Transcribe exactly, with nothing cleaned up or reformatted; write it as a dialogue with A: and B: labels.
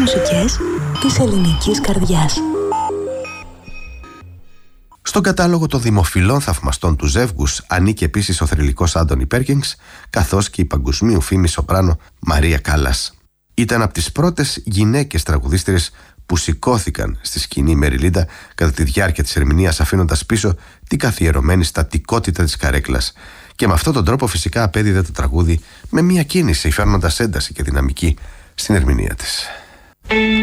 A: μουσικές της ελληνικής καρδιάς.
B: Στον κατάλογο των δημοφιλών θαυμαστών του ζεύγους ανήκει επίσης ο θρυλικός Άντονι Πέρκινγκς, καθώς και η παγκοσμίου φήμη σοπράνο Μαρία Κάλλας. Ήταν από τις πρώτες γυναίκες τραγουδίστριες που σηκώθηκαν στη σκηνή Μεριλίντα κατά τη διάρκεια της ερμηνείας, αφήνοντας πίσω την καθιερωμένη στατικότητα της καρέκλας. Και με αυτόν τον τρόπο φυσικά απέδιδε το τραγούδι με μια κίνηση, φέρνοντας ένταση και δυναμική στην ερμηνεία της.